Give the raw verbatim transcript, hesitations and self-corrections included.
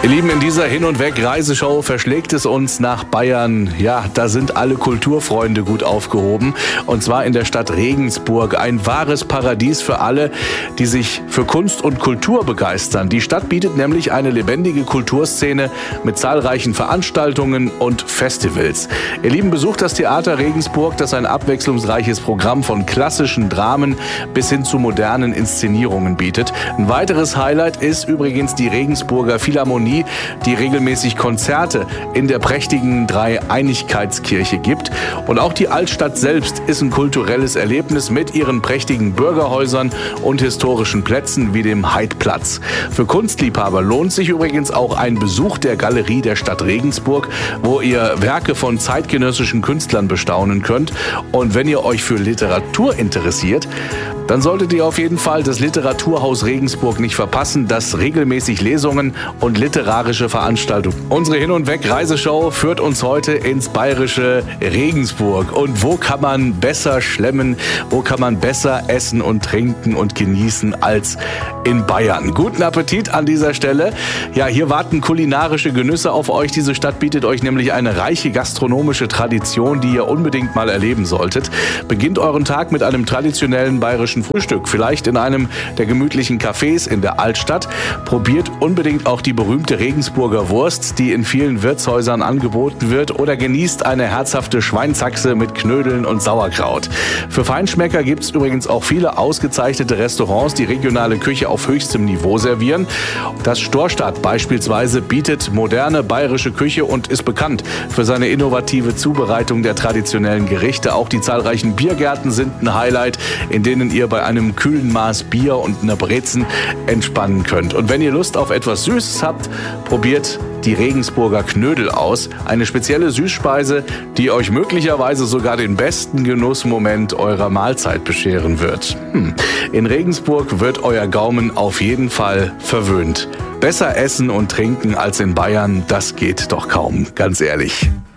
Ihr Lieben, in dieser Hin- und Weg-Reiseshow verschlägt es uns nach Bayern. Ja, da sind alle Kulturfreunde gut aufgehoben. Und zwar in der Stadt Regensburg. Ein wahres Paradies für alle, die sich für Kunst und Kultur begeistern. Die Stadt bietet nämlich eine lebendige Kulturszene mit zahlreichen Veranstaltungen und Festivals. Ihr Lieben, besucht das Theater Regensburg, das ein abwechslungsreiches Programm von klassischen Dramen bis hin zu modernen Inszenierungen bietet. Ein weiteres Highlight ist übrigens die Regensburger Philharmonie, die regelmäßig Konzerte in der prächtigen Dreieinigkeitskirche gibt. Und auch die Altstadt selbst ist ein kulturelles Erlebnis mit ihren prächtigen Bürgerhäusern und historischen Plätzen wie dem Heidplatz. Für Kunstliebhaber lohnt sich übrigens auch ein Besuch der Galerie der Stadt Regensburg, wo ihr Werke von zeitgenössischen Künstlern bestaunen könnt. Und wenn ihr euch für Literatur interessiert, dann solltet ihr auf jeden Fall das Literaturhaus Regensburg nicht verpassen, das regelmäßig Lesungen und literarische Veranstaltungen. Unsere Hin- und Weg-Reiseshow führt uns heute ins bayerische Regensburg. Und wo kann man besser schlemmen, wo kann man besser essen und trinken und genießen als in Bayern? Guten Appetit an dieser Stelle. Ja, hier warten kulinarische Genüsse auf euch. Diese Stadt bietet euch nämlich eine reiche gastronomische Tradition, die ihr unbedingt mal erleben solltet. Beginnt euren Tag mit einem traditionellen bayerischen Frühstück, vielleicht in einem der gemütlichen Cafés in der Altstadt. Probiert unbedingt auch die berühmte Regensburger Wurst, die in vielen Wirtshäusern angeboten wird, oder genießt eine herzhafte Schweinshaxe mit Knödeln und Sauerkraut. Für Feinschmecker gibt es übrigens auch viele ausgezeichnete Restaurants, die regionale Küche auf höchstem Niveau servieren. Das Storstadt beispielsweise bietet moderne bayerische Küche und ist bekannt für seine innovative Zubereitung der traditionellen Gerichte. Auch die zahlreichen Biergärten sind ein Highlight, in denen ihr bei einem kühlen Maß Bier und einer Brezen entspannen könnt. Und wenn ihr Lust auf etwas Süßes habt, probiert die Regensburger Knödel aus. Eine spezielle Süßspeise, die euch möglicherweise sogar den besten Genussmoment eurer Mahlzeit bescheren wird. Hm. In Regensburg wird euer Gaumen auf jeden Fall verwöhnt. Besser essen und trinken als in Bayern, das geht doch kaum, ganz ehrlich.